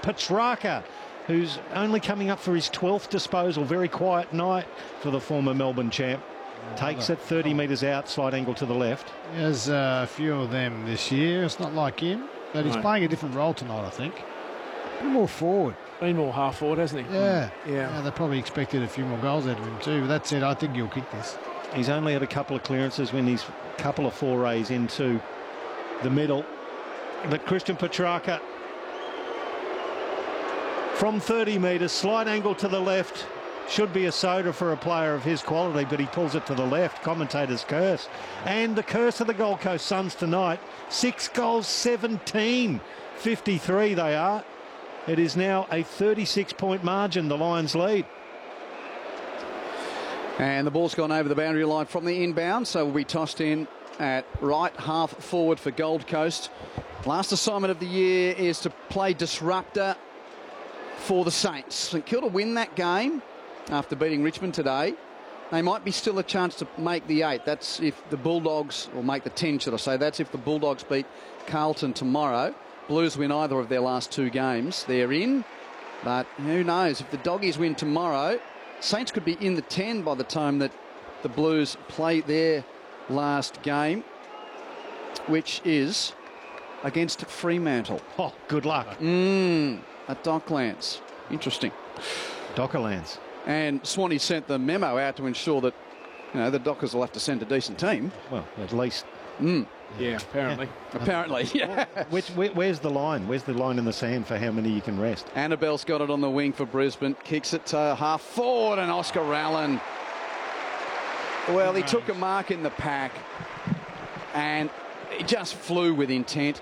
Petrarca, who's only coming up for his 12th disposal. Very quiet night for the former Melbourne champ. Takes it 30 metres out, slight angle to the left. There's a few of them this year. It's not like him, but he's playing a different role tonight, I think. A bit more forward. Been more half forward, hasn't he? Yeah. They probably expected a few more goals out of him too. But that said, I think he'll kick this. He's only had a couple of clearances when he's a couple of forays into the middle. But Christian Petrarca from 30 metres, slight angle to the left. Should be a soda for a player of his quality, but he pulls it to the left. Commentator's curse. And the curse of the Gold Coast Suns tonight. 6 goals, 17. 53 they are. It is now a 36-point margin, the Lions lead. And the ball's gone over the boundary line from the inbound, so will be tossed in at right half forward for Gold Coast. Last assignment of the year is to play disruptor for the Saints. St Kilda win that game after beating Richmond today. They might be still a chance to make the 8. That's if the Bulldogs, or make the 10, should I say. That's if the Bulldogs beat Carlton tomorrow. Blues win either of their last 2 games. They're in, but who knows? If the Doggies win tomorrow, Saints could be in the 10 by the time that the Blues play their last game, which is against Fremantle. Oh, good luck. At Docklands. Interesting. Dockerlands. And Swanee sent the memo out to ensure that, the Dockers will have to send a decent team. Well, at least. Yeah, apparently. Apparently, yeah. Where's the line? Where's the line in the sand for how many you can rest? Annabelle's got it on the wing for Brisbane. Kicks it to half forward, and Oscar Allen. Well, he took a mark in the pack, and he just flew with intent.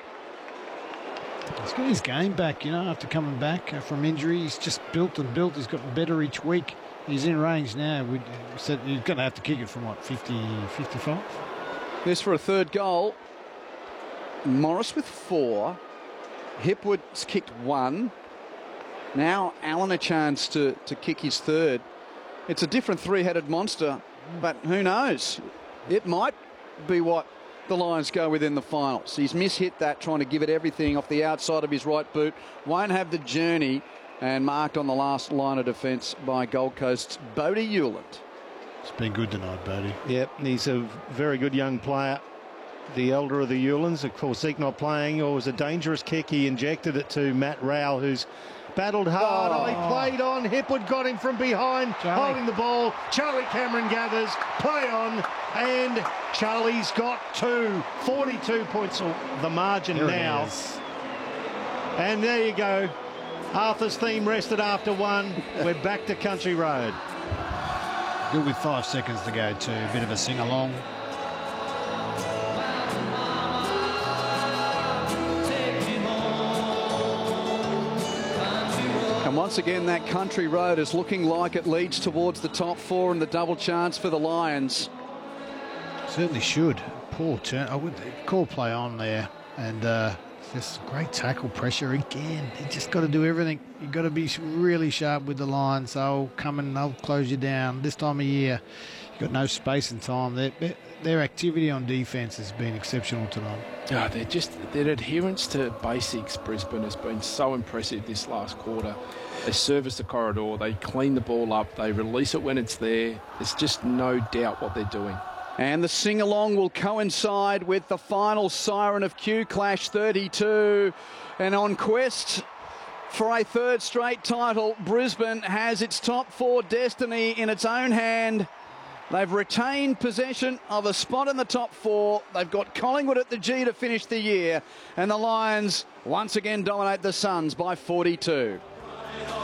He's got his game back, after coming back from injury. He's just built and built. He's gotten better each week. He's in range now. We said he's going to have to kick it from, 50, 55? This for a third goal. Morris with 4. Hipwood's kicked 1. Now Allen a chance to kick his third. It's a different three-headed monster, but who knows? It might be what the Lions go within the finals. He's mishit that, trying to give it everything off the outside of his right boot. Won't have the journey, and marked on the last line of defence by Gold Coast's Bodie Hewland. It's been good tonight, Bodie. Yep, he's a very good young player. The elder of the Hewlands, of course, Zeke not playing, or was a dangerous kick. He injected it to Matt Rowell, who's battled hard. He played on. Hipwood got him from behind, holding the ball. Charlie Cameron gathers, play on, and Charlie's got 2. 42 points, the margin there now. And there you go. Arthur's theme rested after 1. We're back to Country Road. Good with 5 seconds to go too. A bit of a sing-along. And once again, that Country Road is looking like it leads towards the top 4 and the double chance for the Lions. Certainly should. Poor turn. I would call play on there. And just great tackle pressure again. You just got to do everything. You've got to be really sharp with the Lions. They'll come and they'll close you down. This time of year, you've got no space and time. Their activity on defence has been exceptional tonight. Oh, their adherence to basics, Brisbane, has been so impressive this last quarter. They service the corridor, they clean the ball up, they release it when it's there. There's just no doubt what they're doing. And the sing-along will coincide with the final siren of Q Clash 32. And on quest for a 3rd straight title, Brisbane has its top 4 destiny in its own hand. They've retained possession of a spot in the top 4. They've got Collingwood at the G to finish the year. And the Lions once again dominate the Suns by 42.